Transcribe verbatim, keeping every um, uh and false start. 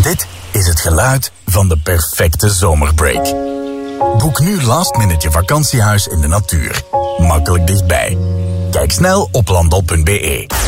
Dit is het geluid van de perfecte zomerbreak. Boek nu last minute je vakantiehuis in de natuur. Makkelijk dichtbij. Kijk snel op landal punt be.